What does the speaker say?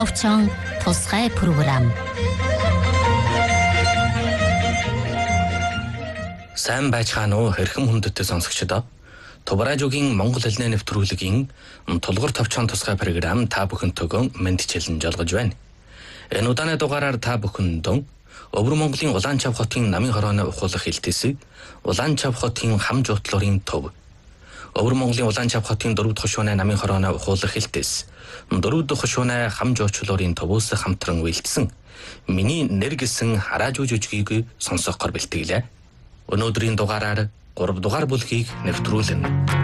Товчхон тусгай програм. Сайн байцгаана уу хэрхэм хүндэтгэл сонсогчдоо. Тубраажуугийн Монгол хэлний нэвтрүүлгийн тулгуур товчхон тусгай програм та бүхэнтэйгөө мэдчилэн жолгож байна. Энэ удааны дугаараар та бүхэндээ Өвөр Монголын Улаанчав хотын намын хорооны ухуулах хилтэсийг Улаанчав хотын хам жуутлуурын төв. Өвөр Монголын Улаанчав хотын 4 дахь хошууны намын хорооны ухуулах хилтэс 4 дахь хошууны хам жуучлуурын төвөөс хамтран үйлдсэн миний нэр гэсэн хараажуу жүжигийг сонсохоор бэлтгэлээ. Өнөөдрийн дугаараар 3 дугаар бүлгийг нэвтрүүлнэ.